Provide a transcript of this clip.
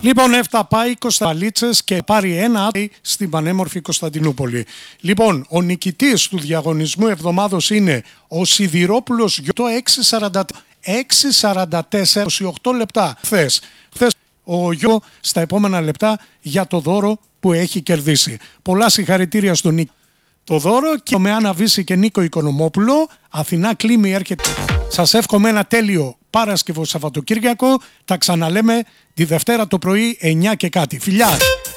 Λοιπόν, έφτα πάει Κωνσταντίτσες και πάρει ένα στην πανέμορφη Κωνσταντινούπολη. Λοιπόν, ο νικητής του διαγωνισμού εβδομάδος είναι ο Σιδηρόπουλος Γιώτο 6.44, 28 λεπτά. Χθες ο Γιώ στα επόμενα λεπτά για το δώρο που έχει κερδίσει. Πολλά συγχαρητήρια στον Νίκο. Το δώρο και με Άννα Βύση και Νίκο Οικονομόπουλο. Αθηνά Κλίμη έρχεται. Σας εύχομαι ένα τέλειο Παρασκευό Σαββατοκύριακο. Τα ξαναλέμε τη Δευτέρα το πρωί 9 και κάτι. Φιλιά!